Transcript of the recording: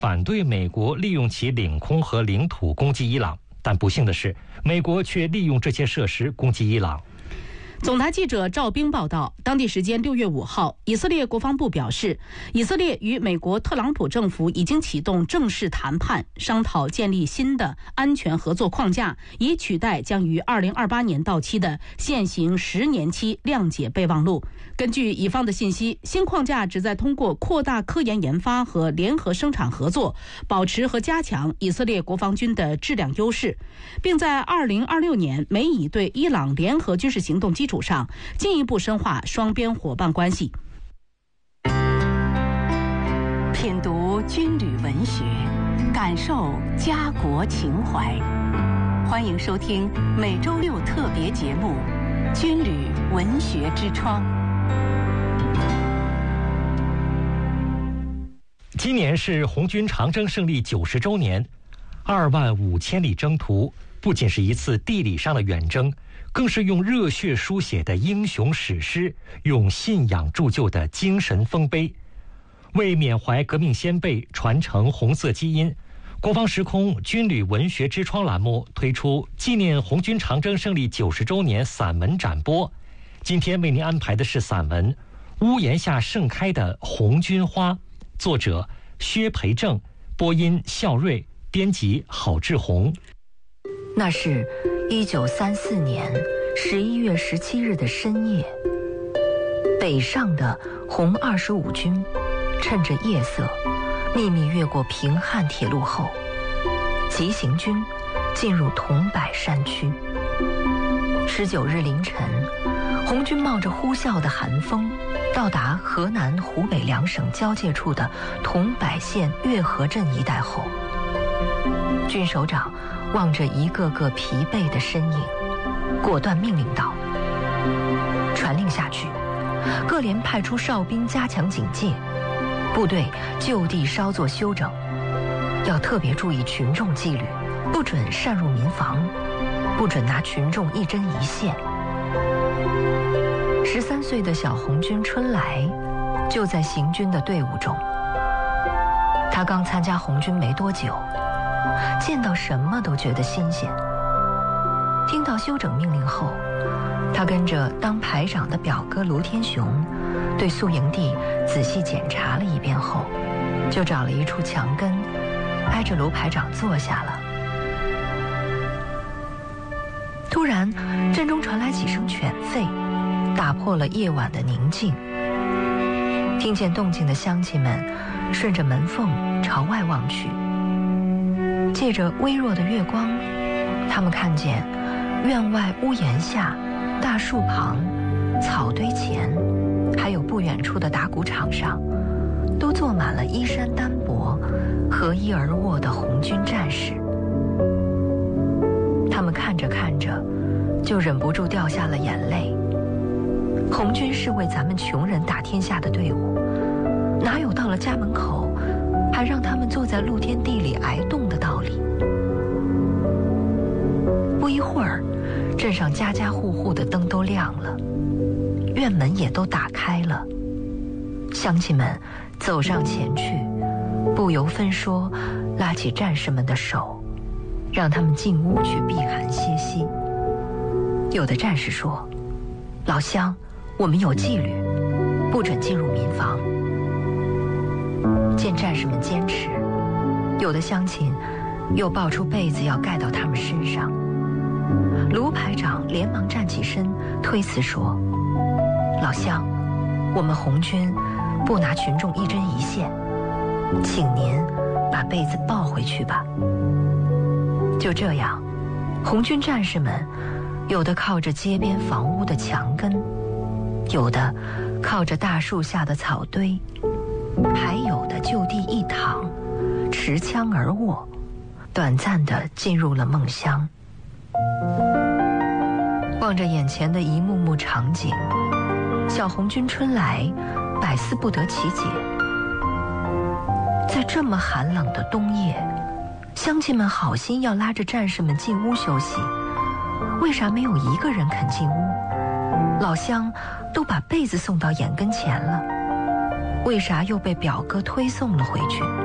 反对美国利用其领空和领土攻击伊朗，但不幸的是，美国却利用这些设施攻击伊朗。 总台记者赵冰报道，当地时间6月5号，以色列国防部表示，以色列与美国特朗普政府已经启动正式谈判，商讨建立新的安全合作框架，以取代将于2028年到期的现行10年期谅解备忘录。根据乙方的信息，新框架旨在通过扩大科研研发和联合生产合作，保持和加强以色列国防军的质量优势，并在2026年美以对伊朗联合军事行动基础上进一步深化双边伙伴关系。 品读军旅文学，感受家国情怀。欢迎收听每周6特别节目《军旅文学之窗》。 今年是红军长征胜利90周年，25000里征途不仅是一次地理上的远征，更是用热血书写的英雄史诗，用信仰铸就的精神丰碑。为缅怀革命先辈，传承红色基因，国防时空军旅文学之窗栏目推出纪念红军长征胜利90周年散文展播。今天为您安排的是散文《屋檐下盛开的红军花》，作者薛培正，播音孝瑞，编辑郝志红。 那是1934年11月17日的深夜，北上的红25军趁着夜色秘密越过平汉铁路后，急行军进入桐柏山区。19日凌晨，红军冒着呼啸的寒风到达河南湖北两省交界处的桐柏县月河镇一带后，军首长望着一个个疲惫的身影，果断命令道：传令下去，各连派出哨兵加强警戒，部队就地稍作休整，要特别注意群众纪律，不准擅入民房，不准拿群众一针一线。13岁的小红军春来就在行军的队伍中，他刚参加红军没多久，见到什么都觉得新鲜。听到休整命令后，他跟着当排长的表哥卢天雄对宿营地仔细检查了一遍后，就找了一处墙根，挨着卢排长坐下了。突然，阵中传来几声犬吠，打破了夜晚的宁静。听见动静的乡亲们顺着门缝朝外望去，借着微弱的月光，他们看见院外屋檐下、大树旁、草堆前，还有不远处的打谷场上，都坐满了衣衫单薄、合衣而卧的红军战士。他们看着看着，就忍不住掉下了眼泪。红军是为咱们穷人打天下的队伍，哪有到了家门口还让他们坐在露天地里挨冻的道理？不一会儿，镇上家家户户的灯都亮了，院门也都打开了。乡亲们走上前去，不由分说拉起战士们的手，让他们进屋去避寒歇息。有的战士说：老乡，我们有纪律，不准进入民房。见战士们坚持，有的乡亲又抱出被子要盖到他们身上。卢排长连忙站起身推辞说：老乡，我们红军不拿群众一针一线，请您把被子抱回去吧。就这样，红军战士们有的靠着街边房屋的墙根，有的靠着大树下的草堆，还有的就地一躺，持枪而卧，短暂地进入了梦乡。望着眼前的一幕幕场景，小红军春来百思不得其解。在这么寒冷的冬夜，乡亲们好心要拉着战士们进屋休息，为啥没有一个人肯进屋？老乡都把被子送到眼跟前了，为啥又被表哥推送了回去？